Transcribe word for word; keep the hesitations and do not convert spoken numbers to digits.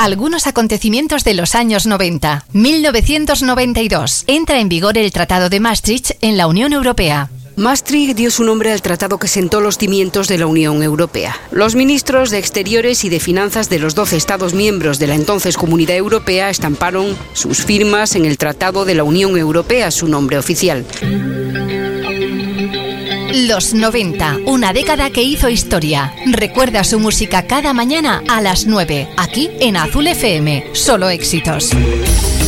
Algunos acontecimientos de los años noventa. mil novecientos noventa y dos. Entra en vigor el Tratado de Maastricht en la Unión Europea. Maastricht dio su nombre al tratado que sentó los cimientos de la Unión Europea. Los ministros de Exteriores y de Finanzas de los doce Estados miembros de la entonces Comunidad Europea estamparon sus firmas en el Tratado de la Unión Europea, su nombre oficial. Los noventa, una década que hizo historia. Recuerda su música cada mañana a las nueve, aquí en Azul F M. Solo éxitos.